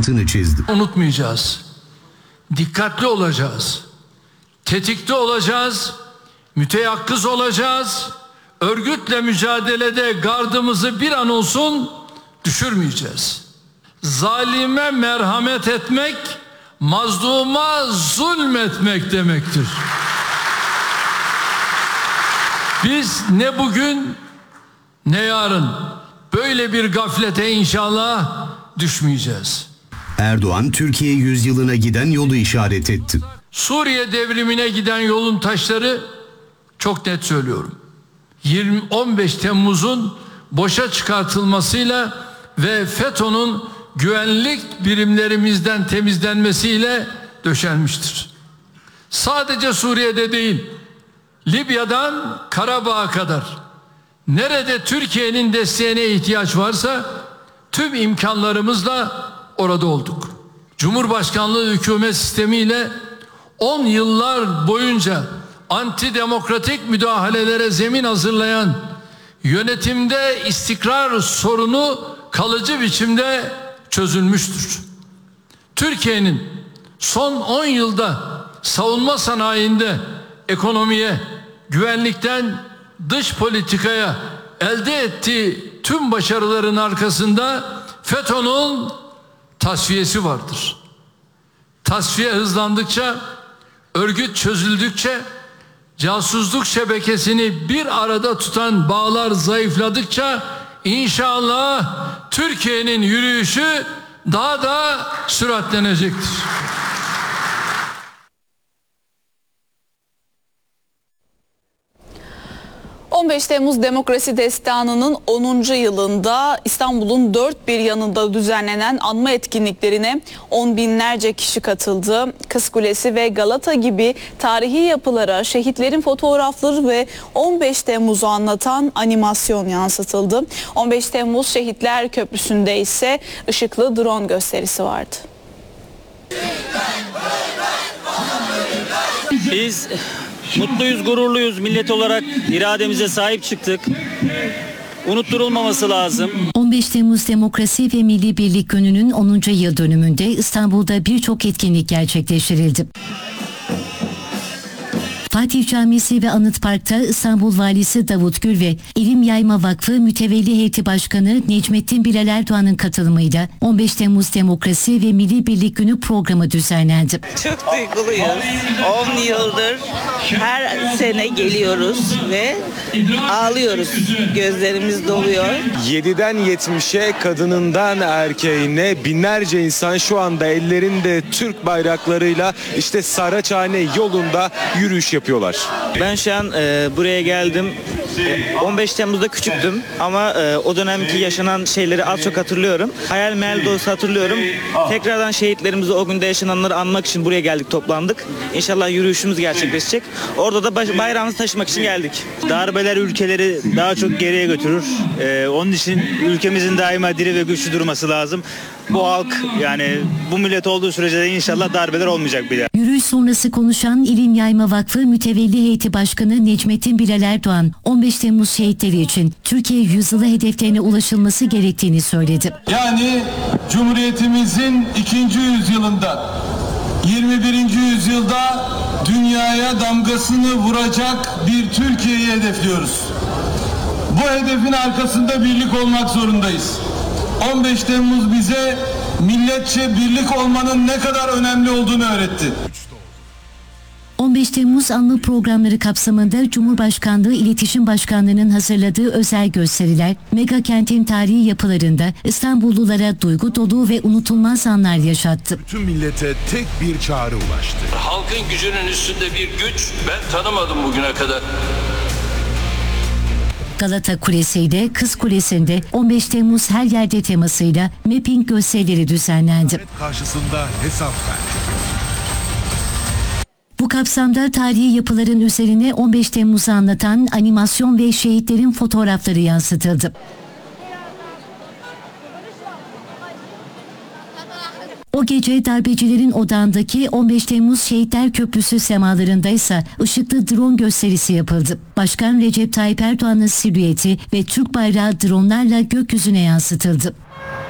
altını çizdi. Unutmayacağız. Dikkatli olacağız. Tetikte olacağız. Müteyakkız olacağız. Örgütle mücadelede gardımızı bir an olsun düşürmeyeceğiz. Zalime merhamet etmek, mazluma zulmetmek demektir. Biz ne bugün ne yarın böyle bir gaflete inşallah düşmeyeceğiz. Erdoğan, Türkiye yüzyılına giden yolu işaret etti. Suriye devrimine giden yolun taşları, çok net söylüyorum, 15 Temmuz'un boşa çıkartılmasıyla ve FETÖ'nün güvenlik birimlerimizden temizlenmesiyle döşenmiştir. Sadece Suriye'de değil, Libya'dan Karabağ'a kadar nerede Türkiye'nin desteğine ihtiyaç varsa tüm imkanlarımızla orada olduk. Cumhurbaşkanlığı hükümet sistemiyle 10 yıllar boyunca antidemokratik müdahalelere zemin hazırlayan yönetimde istikrar sorunu kalıcı biçimde çözülmüştür. Türkiye'nin son 10 yılda savunma sanayinde ekonomiye, güvenlikten dış politikaya elde ettiği tüm başarıların arkasında FETÖ'nün tasfiyesi vardır. Tasfiye hızlandıkça, örgüt çözüldükçe, casusluk şebekesini bir arada tutan bağlar zayıfladıkça inşallah Türkiye'nin yürüyüşü daha da süratlenecektir. ...15 Temmuz Demokrasi Destanı'nın 10. yılında İstanbul'un dört bir yanında düzenlenen anma etkinliklerine 10 binlerce kişi katıldı. Kız Kulesi ve Galata gibi tarihi yapılara şehitlerin fotoğrafları ve 15 Temmuz'u anlatan animasyon yansıtıldı. 15 Temmuz Şehitler Köprüsü'nde ise ışıklı drone gösterisi vardı. Biz mutluyuz, gururluyuz. Millet olarak irademize sahip çıktık. Unutturulmaması lazım. 15 Temmuz Demokrasi ve Milli Birlik Günü'nün 10. yıl dönümünde İstanbul'da birçok etkinlik gerçekleştirildi. Fatih Camisi ve Anıt Park'ta İstanbul Valisi Davut Gül ve İlim Yayma Vakfı Mütevelli Heyeti Başkanı Necmettin Bilal Erdoğan'ın katılımıyla 15 Temmuz Demokrasi ve Milli Birlik Günü programı düzenlendi. Çok duyguluyuz. 10 yıldır her sene geliyoruz ve ağlıyoruz. Gözlerimiz doluyor. 7'den 70'e, kadınından erkeğine binlerce insan şu anda ellerinde Türk bayraklarıyla işte Saraçhane yolunda yürüyüş yapıyorlar. Ben şu an buraya geldim. 15 Temmuz'da küçüktüm ama o dönemki yaşanan şeyleri az çok hatırlıyorum. Hayal meyal doğrusu hatırlıyorum. Tekrardan şehitlerimizi, o günde yaşananları anmak için buraya geldik, toplandık. İnşallah yürüyüşümüz gerçekleşecek. Orada da bayrağımızı taşımak için geldik. Darbeler ülkeleri daha çok geriye götürür. Onun için ülkemizin daima diri ve güçlü durması lazım. Bu halk, yani bu millet olduğu sürece de inşallah darbeler olmayacak bir daha. Yürüyüş sonrası konuşan İlim Yayma Vakfı Mütevelli Heyeti Başkanı Necmettin Bilal Erdoğan, 15 Temmuz şehitleri için Türkiye yüzyılı hedeflerine ulaşılması gerektiğini söyledi. Yani Cumhuriyetimizin 2. yüzyılında, 21. yüzyılda dünyaya damgasını vuracak bir Türkiye'yi hedefliyoruz. Bu hedefin arkasında birlik olmak zorundayız. 15 Temmuz bize milletçe birlik olmanın ne kadar önemli olduğunu öğretti. 15 Temmuz anma programları kapsamında Cumhurbaşkanlığı İletişim Başkanlığı'nın hazırladığı özel gösteriler, mega kentin tarihi yapılarında İstanbullulara duygu dolu ve unutulmaz anlar yaşattı. Bütün millete tek bir çağrı ulaştı. Halkın gücünün üstünde bir güç ben tanımadım bugüne kadar. Galata Kulesi'yle Kız Kulesi'nde 15 Temmuz her yerde temasıyla mapping gösterileri düzenlendi. Karşısında hesap ver. Bu kapsamda tarihi yapıların üzerine 15 Temmuz'u anlatan animasyon ve şehitlerin fotoğrafları yansıtıldı. O gece darbecilerin odağındaki 15 Temmuz Şehitler Köprüsü semalarında ise ışıklı drone gösterisi yapıldı. Başkan Recep Tayyip Erdoğan'ın silüeti ve Türk bayrağı dronlarla gökyüzüne yansıtıldı.